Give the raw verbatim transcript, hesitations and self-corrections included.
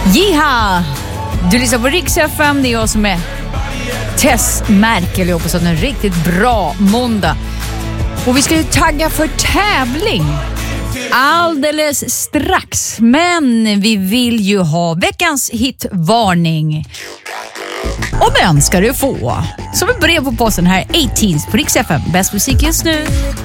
Jiha! Du lyssnar på Rix F M, det är jag som är Tess Merkel. Jag hoppas att det är en riktigt bra måndag. Och vi ska ju tagga för tävling alldeles strax. Men vi vill ju ha veckans hitvarning. Och den ska du få som ett brev på posten här, arton på Rix F M. Bäst musik just nu.